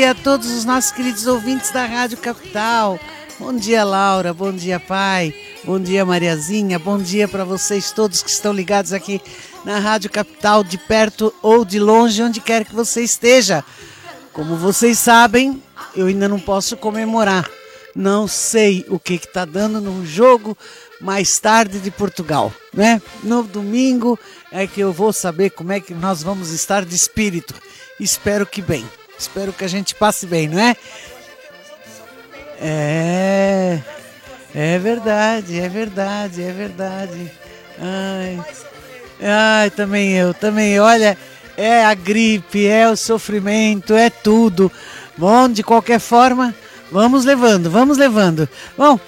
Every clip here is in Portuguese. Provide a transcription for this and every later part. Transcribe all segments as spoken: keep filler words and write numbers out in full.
dia a todos os nossos queridos ouvintes da Rádio Capital. Bom dia, Laura. Bom dia, pai. Bom dia, Mariazinha. Bom dia para vocês todos que estão ligados aqui na Rádio Capital, de perto ou de longe, onde quer que você esteja. Como vocês sabem, eu ainda não posso comemorar. Não sei o que está dando no jogo mais tarde de Portugal, né? No domingo é que eu vou saber como é que nós vamos estar de espírito. Espero que bem. Espero que a gente passe bem, não é? É, é verdade, é verdade, é verdade. Ai, ai, também eu, também eu. Olha, é a gripe, é o sofrimento, é tudo. Bom, de qualquer forma, vamos levando, vamos levando. Bom,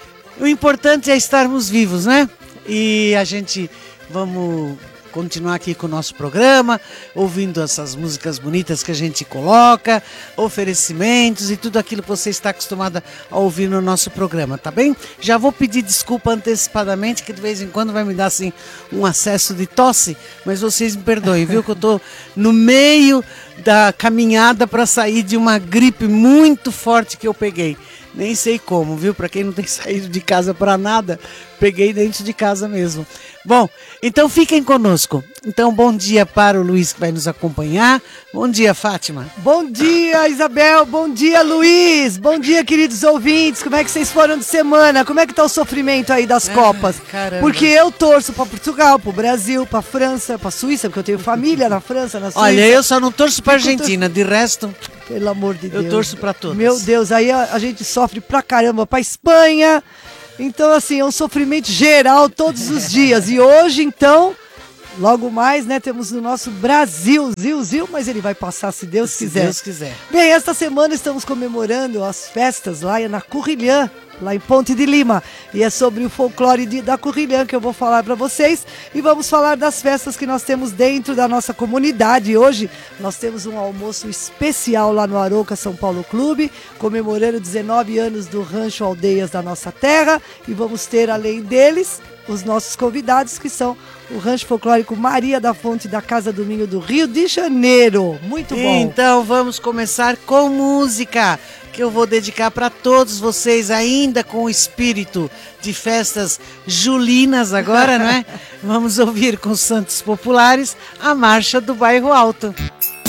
o importante é estarmos vivos, né? E a gente, vamos continuar aqui com o nosso programa, ouvindo essas músicas bonitas que a gente coloca, oferecimentos e tudo aquilo que você está acostumada a ouvir no nosso programa, tá bem? Já vou pedir desculpa antecipadamente, que de vez em quando vai me dar assim um acesso de tosse, mas vocês me perdoem, viu? Que eu tô no meio da caminhada para sair de uma gripe muito forte que eu peguei. Nem sei como, viu? Para quem não tem saído de casa para nada, peguei dentro de casa mesmo. Bom, então fiquem conosco. Então, bom dia para o Luiz que vai nos acompanhar. Bom dia, Fátima. Bom dia, Isabel. Bom dia, Luiz. Bom dia, queridos ouvintes. Como é que vocês foram de semana? Como é que tá o sofrimento aí das ah, Copas? Caramba. Porque eu torço para Portugal, para o Brasil, para França, para Suíça, porque eu tenho família na França, na Suíça. Olha, eu só não torço para Argentina, de resto... Pelo amor de Deus. Eu torço para todos. Meu Deus, aí a, a gente sofre pra caramba pra Espanha. Então, assim, é um sofrimento geral todos os dias. E hoje, então, logo mais, né, temos o nosso Brasil, Zil, Zil, mas ele vai passar se Deus se quiser. Deus quiser. Bem, esta semana estamos comemorando as festas lá na Currilhã, lá em Ponte de Lima. E é sobre o folclore de, da Currilhã que eu vou falar para vocês. E vamos falar das festas que nós temos dentro da nossa comunidade. Hoje nós temos um almoço especial lá no Arouca São Paulo Clube, comemorando dezenove anos do Rancho Aldeias da nossa terra. E vamos ter, além deles, os nossos convidados, que são o Rancho Folclórico Maria da Fonte da Casa do Minho do Rio de Janeiro. Muito bom. Então vamos começar com música, que eu vou dedicar para todos vocês, ainda com o espírito de festas julinas agora, não é? Vamos ouvir com os Santos Populares a Marcha do Bairro Alto.